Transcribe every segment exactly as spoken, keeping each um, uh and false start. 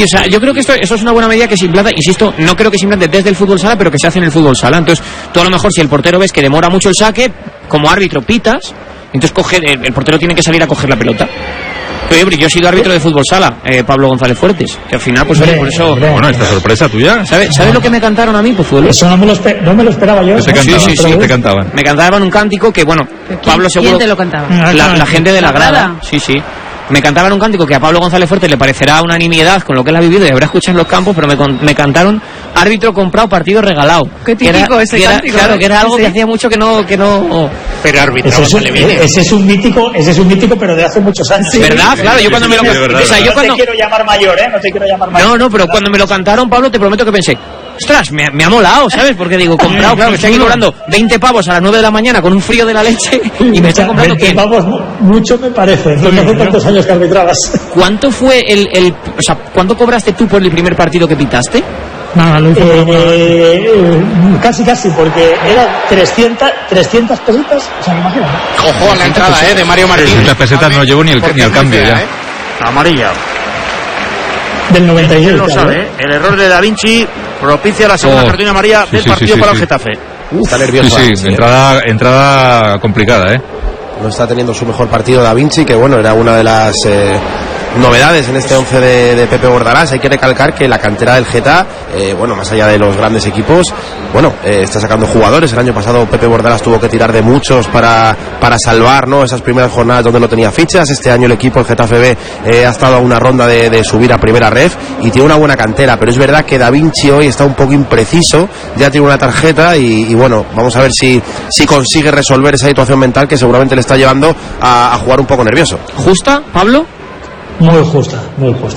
o sea, yo creo que esto, eso es una buena medida que se implanta, insisto, no creo que se implante desde el fútbol sala, pero que se hace en el fútbol sala. Entonces, tú a lo mejor si el portero ves que demora mucho el saque, como árbitro pitas, entonces coge, el, el portero tiene que salir a coger la pelota. Pero yo he sido árbitro de fútbol sala, eh, Pablo González Fuertes, que al final, pues oye, por eso... Bueno, esta sorpresa tuya. ¿Sabes sabe lo que me cantaron a mí, Pozuelo? Eso no me lo, no me lo esperaba yo. ¿Qué te cantaban? Sí, sí, sí. te cantaban? Me cantaban un cántico que, bueno, Pablo seguro... ¿Quién te lo cantaba? La, la gente de la grada. grada. Sí, sí. Me cantaban un cántico que a Pablo González Fuertes le parecerá una nimiedad con lo que él ha vivido y habrá escuchado en los campos, pero me, me cantaron árbitro comprado, partido regalado. Qué típico ese que era, cántico. Claro, que era algo sí. que hacía mucho que no... Que no... Pero árbitro, ese, es un, ese es un mítico, ese es un mítico, pero de hace muchos años. Sí, ¿verdad? Claro, yo cuando me lo... Verdad, o sea, yo no cuando... te quiero llamar mayor, ¿eh? No te quiero llamar mayor. No, no, pero cuando me lo cantaron, Pablo, te prometo que pensé... Ostras, me, me ha molado, ¿sabes? Porque digo, comprado, claro, que estoy aquí cobrando veinte pavos a las nueve de la mañana con un frío de la leche y me está comprando... veinte pavos, mucho me parece. No hace tantos años que arbitrabas. ¿Cuánto fue el, el... O sea, ¿cuánto cobraste tú por el primer partido que pitaste? Nada, lo hizo eh, eh, casi, casi, porque eran trescientas, trescientas pesitas. O sea, imagínate. Ojo a la entrada, eh, de Mario Martín. trescientas pesetas no llevo ni el, ni al cambio ya. Eh. Amarilla. Del noventa y seis. No sabe, ¿eh? El error de Da Vinci propicia la segunda oh, cartulina amarilla sí, del sí, partido sí, sí, para sí. el Getafe. Uf, está nervioso. Sí, sí, entrada, entrada complicada, ¿eh? No está teniendo su mejor partido Da Vinci, que bueno, era una de las eh, novedades en este once de, de Pepe Bordalás. Hay que recalcar que la cantera del Geta, eh, bueno, más allá de los grandes equipos, bueno, eh, está sacando jugadores. El año pasado Pepe Bordalás tuvo que tirar de muchos para, para salvar, ¿no?, esas primeras jornadas donde no tenía fichas. Este año el equipo, el Getafe B, eh, ha estado a una ronda de, de subir a primera ref y tiene una buena cantera, pero es verdad que Da Vinci hoy está un poco impreciso, ya tiene una tarjeta y, y bueno, vamos a ver si, si consigue resolver esa situación mental que seguramente le está llevando a, a jugar un poco nervioso. ¿Justa, Pablo? Muy justa, muy justa.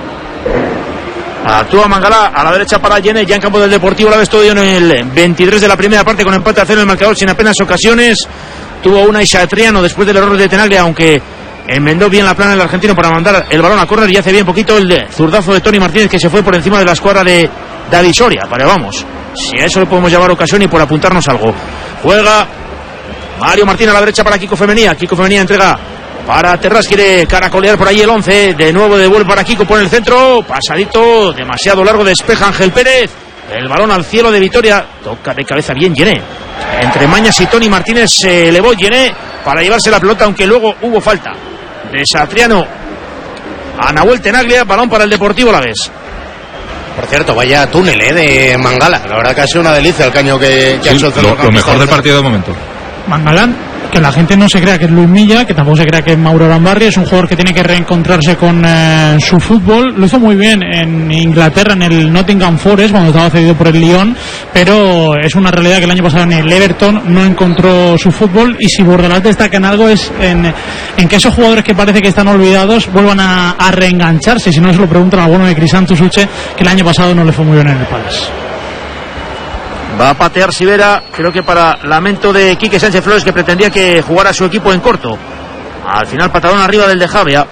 Actúa Mangala a la derecha para Yene, ya en campo del Deportivo la todo en el veintitrés de la primera parte, con empate a cero en el marcador sin apenas ocasiones. Tuvo una Isatriano después del error de Tenaglia, aunque enmendó bien la plana el argentino para mandar el balón a córner, y hace bien poquito el de zurdazo de Tony Martínez, que se fue por encima de la escuadra de David Soria. Vale, vamos, si a eso le podemos llamar ocasión y por apuntarnos algo. Juega Mario Martín a la derecha para Kiko Femenía. Kiko Femenía entrega para Terrás, quiere caracolear por ahí el once, de nuevo devuelve para Kiko, pone el centro, pasadito, demasiado largo, despeja Ángel Pérez, el balón al cielo de Vitoria, toca de cabeza bien Yené, entre Mañas y Tony Martínez se elevó Yené para llevarse la pelota, aunque luego hubo falta de Satriano a Nahuel Tenaglia. Balón para el Deportivo Alavés. Por cierto, vaya túnel, eh, de Mangala, la verdad que ha sido una delicia el caño que, que Sí, ha hecho el lo, lo mejor del partido de momento. Mangalán, que la gente no se crea que es Luis Milla, que tampoco se crea que es Mauro Arambarri, es un jugador que tiene que reencontrarse con eh, su fútbol. Lo hizo muy bien en Inglaterra, en el Nottingham Forest, cuando estaba cedido por el Lyon, pero es una realidad que el año pasado en el Everton no encontró su fútbol, y si Bordalás destaca en algo es en, en que esos jugadores que parece que están olvidados vuelvan a, a reengancharse. Si no, se lo preguntan a alguno de Crisanto Suche, que el año pasado no le fue muy bien en el Palace. Va a patear Sivera, creo que para lamento de Quique Sánchez Flores, que pretendía que jugara su equipo en corto. Al final patadón arriba del de Javia.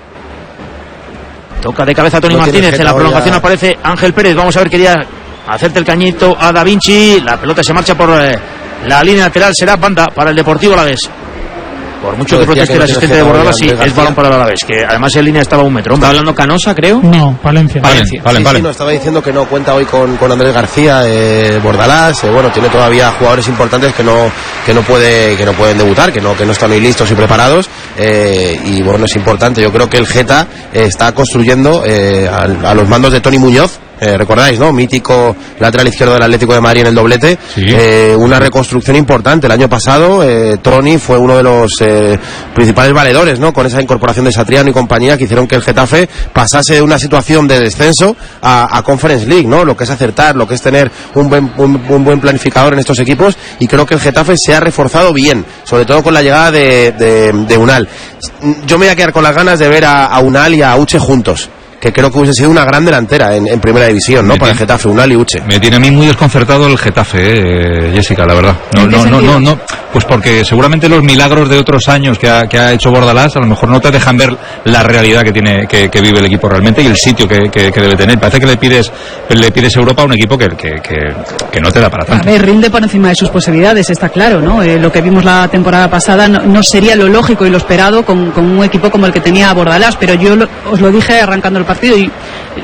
Toca de cabeza Tony no Martínez, en la prolongación ya aparece Ángel Pérez. Vamos a ver, quería hacerte el cañito a Da Vinci. La pelota se marcha por eh, la línea lateral, será banda para el Deportivo Alavés. Por mucho que proteste el asistente de Bordalás, sí, es balón para el Alavés, que además en línea estaba a un metro. ¿Está hablando Canosa, creo? No, Valencia. Valencia. Vale, sí, vale. Sí, no, estaba diciendo que no cuenta hoy con, con Andrés García, eh, Bordalás, eh, bueno, tiene todavía jugadores importantes que no que no puede que no pueden debutar, que no que no están ahí listos y preparados, eh, y bueno, es importante. Yo creo que el Geta eh, está construyendo eh, a, a los mandos de Tony Muñoz. Eh, recordáis, ¿no? Mítico lateral izquierdo del Atlético de Madrid en el doblete. Sí. Eh, una reconstrucción importante. El año pasado, eh, Tony fue uno de los eh, principales valedores, ¿no? Con esa incorporación de Satriano y compañía, que hicieron que el Getafe pasase de una situación de descenso a, a Conference League, ¿no? Lo que es acertar, lo que es tener un buen, un, un buen planificador en estos equipos, y creo que el Getafe se ha reforzado bien, sobre todo con la llegada de, de, de Unal. Yo me voy a quedar con las ganas de ver a, a Unal y a Uche juntos, que creo que hubiese sido una gran delantera en, en primera división, ¿no? Me para tiene, el Getafe, Unal y Uche. Me tiene a mí muy desconcertado el Getafe, eh, Jessica, la verdad. No, no, no, no, no, pues porque seguramente los milagros de otros años que ha, que ha hecho Bordalás a lo mejor no te dejan ver la realidad que tiene, que, que vive el equipo realmente, y el sitio que, que, que debe tener. Parece que le pides, le pides Europa a un equipo que, que, que, que no te da para tanto. A ver, rinde por encima de sus posibilidades, está claro, ¿no? Eh, lo que vimos la temporada pasada no, no sería lo lógico y lo esperado con, con un equipo como el que tenía Bordalás, pero yo lo, os lo dije arrancando el partido, y